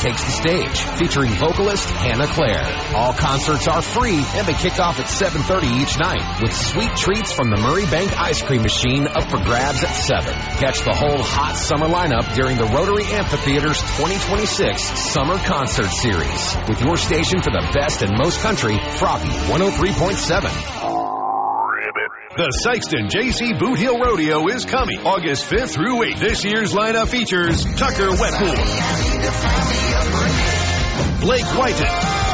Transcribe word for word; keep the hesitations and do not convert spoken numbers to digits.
takes the stage, featuring vocalist Hannah Claire. All concerts are free, and they kick off at seven thirty each night, with sweet treats from the Murray Bank Ice Cream Machine up for grabs at seven. Catch the whole hot summer lineup during the Rotary Amphitheater's twenty twenty-six Summer Concert Series, with your station for the best and most country, Froggy one oh three point seven. The Sikeston J C Boot Heel Rodeo is coming August fifth through eighth. This year's lineup features Tucker Wetmore, Blake Whiten,